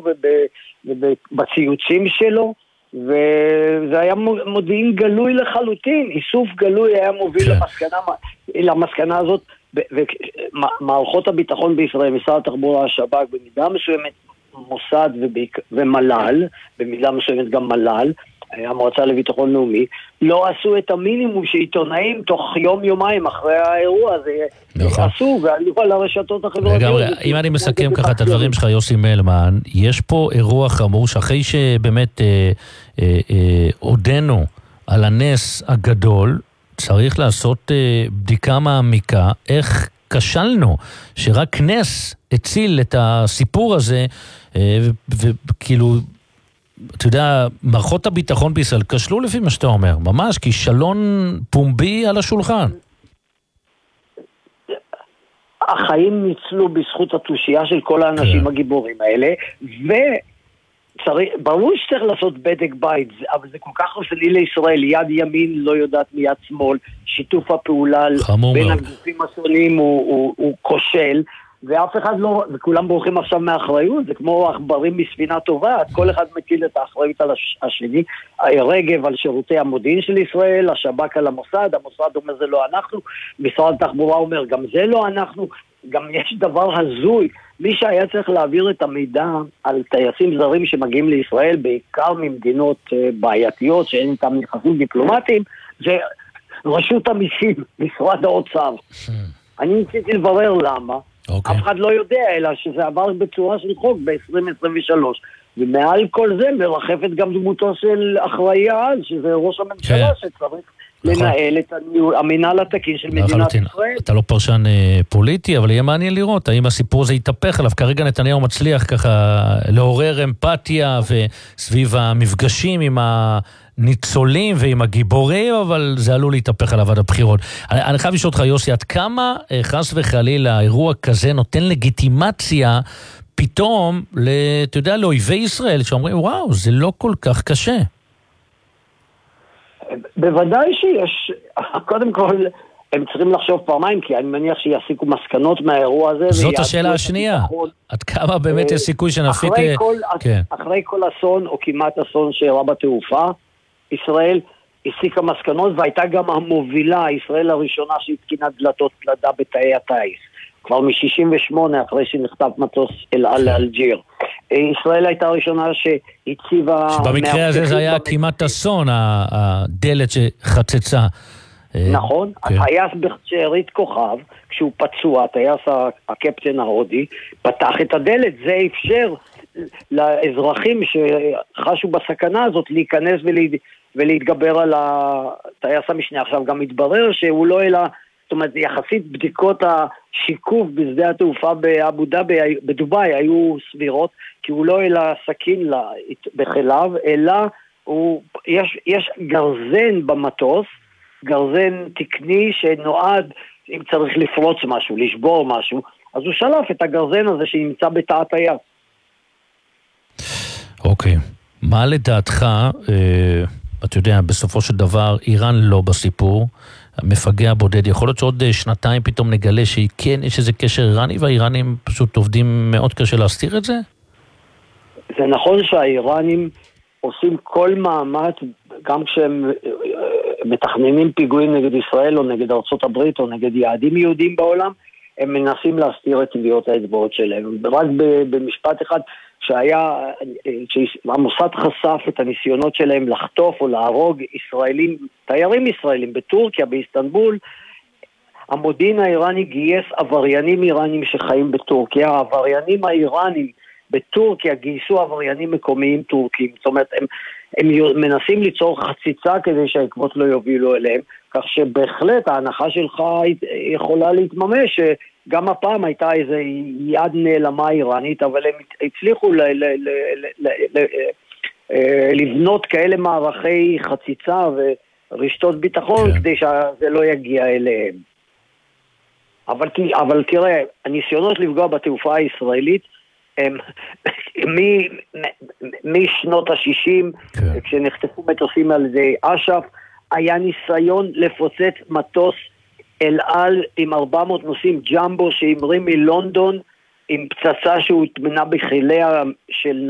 שלו ובציוצים שלו, וזה היה מודיעין גלוי לחלוטין, איסוף גלוי היה מוביל למסקנה הזאת, ומערכות הביטחון בישראל, משרד התחבורה, השב"כ, במידה מסוימת מוסד ומל"ל, במידה מסוימת גם מל"ל, המועצה לביטחון לאומי, לא עשו את המינימום שעיתונאים תוך יום-יומיים אחרי האירוע הזה עשו, ועלו על הרשתות החברתיות. לגמרי, אם אני מסכם ככה את הדברים שלך, יוסי מלמן, יש פה אירוע חמור שאחרי שבאמת עודנו על הנס הגדול, צריך לעשות בדיקה מעמיקה, איך כשלנו, שרק נס הציל את הסיפור הזה, וכאילו, אתה יודע, מערכות הביטחון בישראל כשלו לפי מה שאתה אומר, ממש כישלון פומבי על השולחן. החיים ניצלו בזכות התושייה של כל האנשים הגיבורים האלה, ברור שצריך לעשות בדק בית, אבל זה כל כך רציני לישראל, יד ימין לא יודעת מיד שמאל, שיתוף הפעולה בין הגופים השונים הוא כושל, ואף אחד לא, וכולם בורחים עכשיו מאחריות, זה כמו עכברים בספינה טובה, כל אחד מטיל את האחריות על השני, רגב על שירותי המודיעין של ישראל, השב"כ על המוסד אומר זה לא אנחנו, משרד התחבורה אומר גם זה לא אנחנו, גם יש דבר הזוי, מי שהיה צריך להעביר את המידע על טייסים זרים שמגיעים לישראל, בעיקר ממדינות בעייתיות שאין איתם נכסים דיפלומטיים, זה רשות המיסים, משרד האוצר. אני ניסיתי לברר למה, אף אחד לא יודע, אלא שזה עבר בצורה של חוק ב-2023. ומעל כל זה מרחפת גם דמותו של אחראי העל, שזה ראש הממשלה שצריך לנהל את המינהל התקין של מדינת ישראל. אתה לא פרשן פוליטי, אבל יהיה מעניין לראות האם הסיפור הזה יתהפך עליו. כרגע נתניהו מצליח ככה לעורר אמפתיה וסביב המפגשים עם ניצולים ועם הגיבורים, אבל זה עלול להתהפך עליו עד הבחירות. אני חייב לשאול אותך, יוסי, עד כמה חס וחלילה אירוע כזה נותן לגיטימציה פתאום, אתה יודע, לאויבי ישראל, שאומרים, וואו, זה לא כל כך קשה. בוודאי שיש, קודם כל, הם צריכים לחשוב פעמיים, כי אני מניח שיסיקו מסקנות מהאירוע הזה. זאת השאלה השנייה. עד כמה באמת יש סיכוי שנפיק... אחרי כל אסון, או כמעט אסון שאירע בתעופה, ישראל הסיקה מסקנות, והייתה גם המובילה, ישראל הראשונה שהתקינה דלתות פלדה בתאי הטייס. כבר מ-68 אחרי שנחטף מטוס אל על לאלג'יר. ישראל הייתה הראשונה שהציבה... שבמקרה הזה זה היה כמעט אסון, הדלת שחצצה. נכון, הטייס בשארית כוכב, כשהוא פצוע, הטייס הקפטן ההודי, פתח את הדלת, זה אפשר לאזרחים שחשו בסכנה הזאת להיכנס ולהתגבר על הטייס המשנה. עכשיו גם מתברר שהוא לא אלא, זאת אומרת, יחסית בדיקות השיקוף בשדה התעופה באבו דאבי, בדובאי, היו סבירות, כי הוא לא אלא סכין בחלב, אלא יש גרזן במטוס, גרזן תקני שנועד, אם צריך לפרוץ משהו, לשבור משהו, אז הוא שלף את הגרזן הזה שנמצא בתעת היד. אוקיי. מה לדעתך, אתה יודע, בסופו של דבר, איראן לא בסיפור, המפגע בודד, יכול להיות שעוד שנתיים פתאום נגלה שכן, יש איזה קשר איראני, והאיראנים פשוט עובדים מאוד קשה להסתיר את זה? זה נכון שהאיראנים עושים כל מאמץ, גם כשהם מתכננים פיגועים נגד ישראל, או נגד ארצות הברית, או נגד יעדים יהודים בעולם, הם מנסים להסתיר את טביעות האצבעות שלהם. רק במשפט אחד, שהמוסד חשף את הניסיונות שלהם לחטוף או להרוג ישראלים, תיירים ישראלים בטורקיה, באיסטנבול, המודיעין האיראני גייס עבריינים איראנים שחיים בטורקיה, העבריינים האיראנים בטורקיה גייסו עבריינים מקומיים טורקים, זאת אומרת, הם מנסים ליצור חציצה כדי שהעקבות לא יובילו אליהם, כך שבהחלט ההנחה שלך יכולה להתממש, גם הפעם הייתה איזו יד נעלמה איראנית, אבל הם הצליחו לבנות כאלה מערכי חציצה ורשתות ביטחון כדי שזה לא יגיע אליהם. אבל תראה, הניסיונות לפגוע בתעופה הישראלית הם משנות ה-60, כשנחטפו מטוסים על ידי אש"ף, היה ניסיון לפוצץ מטוס אל על עם 400 נוסעים ג'מבו שהמריא מלונדון עם פצצה שהוטמנה בחיליה של